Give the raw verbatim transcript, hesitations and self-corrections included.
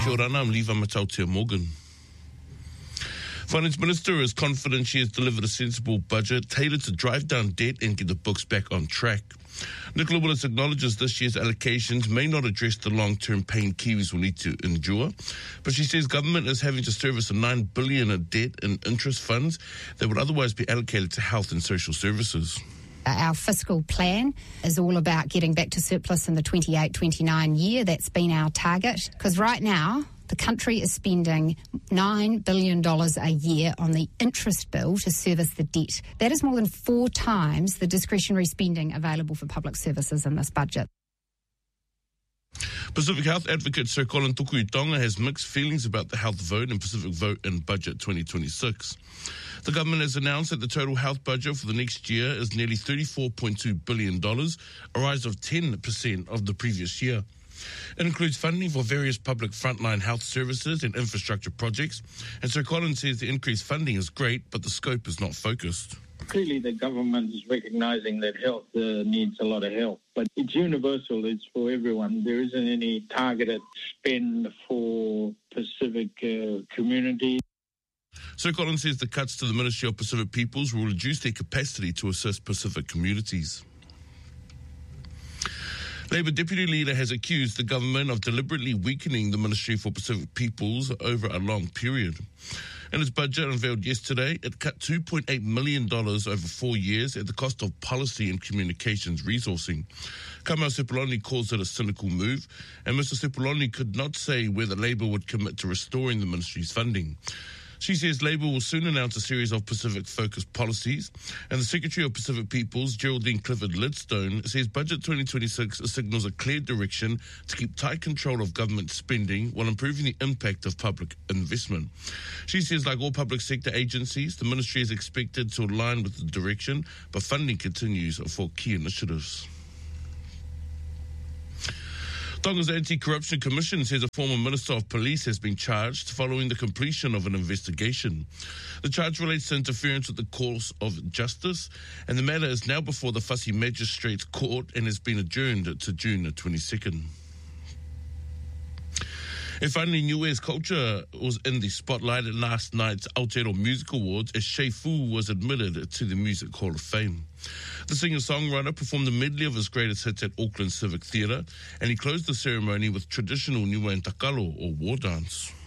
Kia ora, I'm Leva Matautia Morgan. Finance Minister is confident she has delivered a sensible budget tailored to drive down debt and get the books back on track. Nicola Willis acknowledges this year's allocations may not address the long-term pain Kiwis will need to endure, but she says government is having to service a nine billion dollars of debt and interest funds that would otherwise be allocated to health and social services. Our fiscal plan is all about getting back to surplus in the twenty-eight twenty-nine year. That's been our target, because right now the country is spending nine billion dollars a year on the interest bill to service the debt. That is more than four times the discretionary spending available for public services in this budget. Pacific Health advocate Sir Colin Tukuitonga has mixed feelings about the health vote and Pacific vote in Budget twenty twenty-six. The government has announced that the total health budget for the next year is nearly thirty-four point two billion dollars, a rise of ten percent of the previous year. It includes funding for various public frontline health services and infrastructure projects, and Sir Colin says the increased funding is great, but the scope is not focused. Clearly the government is recognising that health uh, needs a lot of help, but it's universal, it's for everyone. There isn't any targeted spend for Pacific uh, community. Sir Colin says the cuts to the Ministry of Pacific Peoples will reduce their capacity to assist Pacific communities. Labour Deputy Leader has accused the government of deliberately weakening the Ministry for Pacific Peoples over a long period. In its budget unveiled yesterday, it cut two point eight million dollars over four years at the cost of policy and communications resourcing. Kamau Sepuloni calls it a cynical move, and Mister Sepuloni could not say whether Labour would commit to restoring the ministry's funding. She says Labour will soon announce a series of Pacific-focused policies, and the Secretary of Pacific Peoples, Geraldine Clifford-Lidstone, says Budget twenty twenty-six signals a clear direction to keep tight control of government spending while improving the impact of public investment. She says, like all public sector agencies, the ministry is expected to align with the direction, but funding continues for key initiatives. Tonga's Anti-Corruption Commission says a former Minister of Police has been charged following the completion of an investigation. The charge relates to interference with the course of justice, and the matter is now before the Fussy Magistrates Court and has been adjourned to June twenty-second. And finally, Niue's culture was in the spotlight at last night's Aotearoa Music Awards as Shea Fu was admitted to the Music Hall of Fame. The singer-songwriter performed a medley of his greatest hits at Auckland Civic Theatre, and he closed the ceremony with traditional Niuean Takalo, or war dance.